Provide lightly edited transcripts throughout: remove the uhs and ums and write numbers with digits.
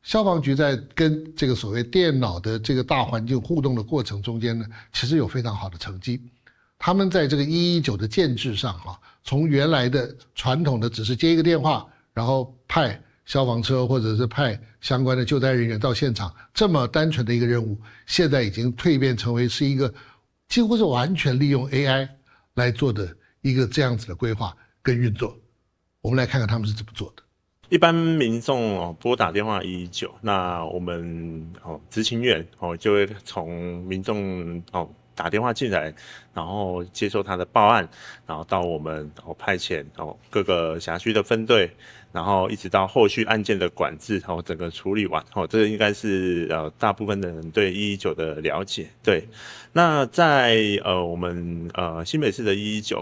消防局在跟这个所谓电脑的这个大环境互动的过程中间呢，其实有非常好的成绩。他们在这个119的建制上从原来的传统的只是接一个电话，然后派消防车或者是派相关的救灾人员到现场，这么单纯的一个任务，现在已经蜕变成为是一个几乎是完全利用 AI 来做的一个这样子的规划跟运作。我们来看看他们是怎么做的。 一般民众拨打电话119，那我们执勤员就会从民众打电话进来，然后接受他的报案，然后到我们派遣各个辖区的分队，然后一直到后续案件的管制整个处理完这应该是大部分的人对119的了解。对，那在我们新北市的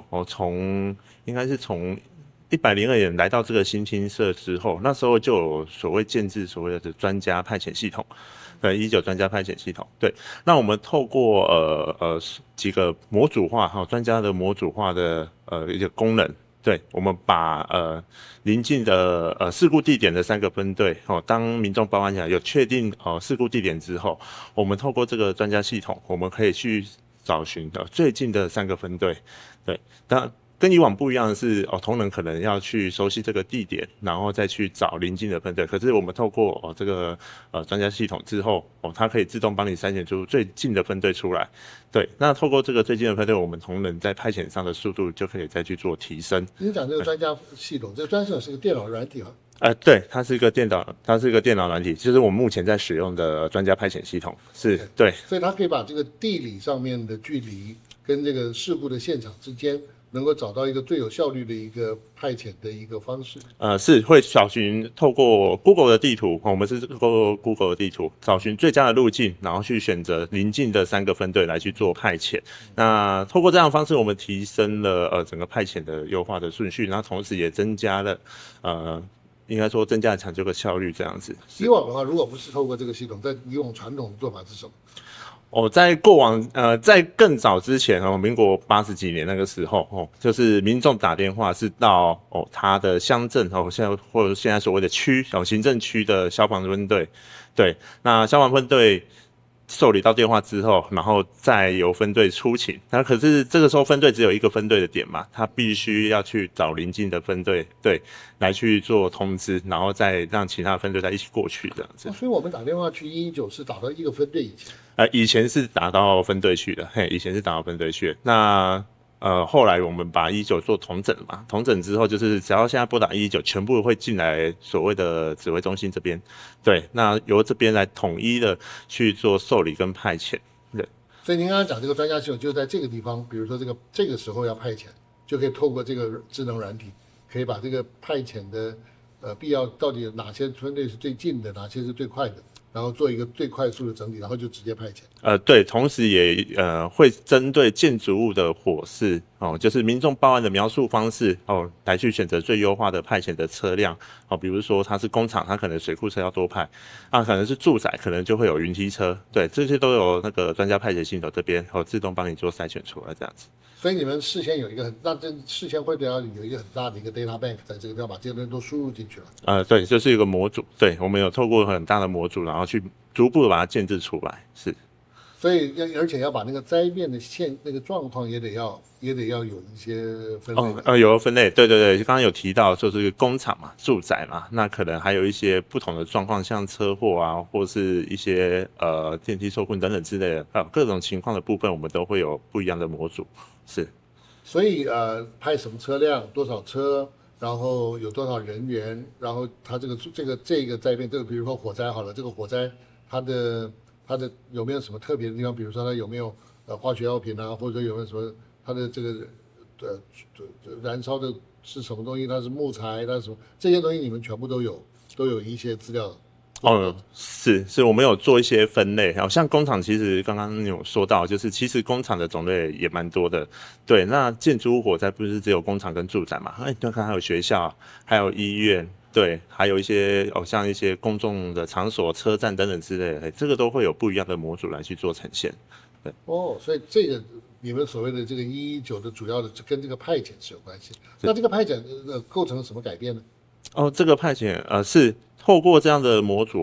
119应该是从102年来到这个新青社之后，那时候就有所谓建制所谓的专家派遣系统，119专家派遣系统。对，那我们透过几个模组化专家的模组化的一个功能，对，我们把邻近的事故地点的3个分队当民众报案起来有确定事故地点之后，我们透过这个专家系统，我们可以去找寻最近的3个分队。对，当然跟以往不一样的是同仁可能要去熟悉这个地点，然后再去找邻近的分队。可是我们透过这个专家系统之后它可以自动帮你筛选出最近的分队出来。对，那透过这个最近的分队，我们同仁在派遣上的速度就可以再去做提升。 你讲这个专家系统，这个专家系统是个电脑软体对，它是一个电脑软体，就是我们目前在使用的专家派遣系统。是，对， 所以它可以把这个地理上面的距离跟这个事故的现场之间，能够找到一个最有效率的一个派遣的一个方式。 是会找寻透过 Google 的地图，我们是透过 Google 的地图找寻最佳的路径，然后去选择邻近的3个分队来去做派遣。那透过这样的方式，我们提升了整个派遣的优化的顺序，然后同时也增加了应该说增加了抢救的效率这样子。 以往的话，如果不是透过这个系统，在以往传统的做法是什么？ 在过往在更早之前民国80几年那个时候就是民众打电话是到他的乡镇或者现在所谓的区行政区的消防分队。对，那消防分队受理到电话之后，然后再由分队出勤。那可是这个时候分队只有一个分队的点嘛，他必须要去找邻近的分队，对，来去做通知，然后再让其他分队再一起过去这样子。 所以我们打电话去119是打到一个分队以前。 以前是打到分队去的，以前是打到分队去的。那后来我们把119做统整嘛，统整之后就是只要现在拨打119，全部会进来所谓的指挥中心这边，对，那由这边来统一的去做受理跟派遣。对， 所以您刚刚讲这个专家系统，就在这个地方，比如说这个时候要派遣，就可以透过这个智能软体，可以把这个派遣的必要到底哪些分队是最近的，哪些是最快的，然后做一个最快速的整理，然后就直接派遣。 对，同时也会针对建筑物的火势就是民众报案的描述方式来去选择最优化的派遣的车辆比如说它是工厂，它可能水库车要多派可能是住宅，可能就会有云梯车。对，这些都有那个专家派遣系统这边自动帮你做筛选出来这样子。 所以你们事先有一个事先会要有一个很大的一个 data bank 在这个地方把这些东西都输入进去了。 对，就是一个模组，对，我们有透过很大的模组，然后去逐步的把它建制出来。是， 所以而且要把那个灾变的那个状况也得要有一些分类。 有分类，对对对，刚刚有提到就是工厂嘛、住宅嘛，那可能还有一些不同的状况，像车祸啊，或是一些电梯受困等等之类的各种情况的部分，我们都会有不一样的模组。是， 所以派什么车辆，多少车，然后有多少人员，然后它这个灾变，比如说火灾好了，这个火灾它的有没有什么特别的地方？比如说它有没有化学药品啊，或者有没有什么它的这个燃烧的是什么东西？它是木材，它是什么？这些东西你们全部都有一些资料。 是，我们有做一些分类，像工厂，其实刚刚你有说到，就是其实工厂的种类也蛮多的。对，那建筑物火灾不是只有工厂跟住宅嘛？你看还有学校，还有医院，对，还有一些像一些公众的场所、车站等等之类的，这个都会有不一样的模组来去做呈现。对， 所以这个你们所谓的这个119的主要的跟这个派遣是有关系。那这个派遣构成了什么改变呢？ 这个派遣是透过这样的模组。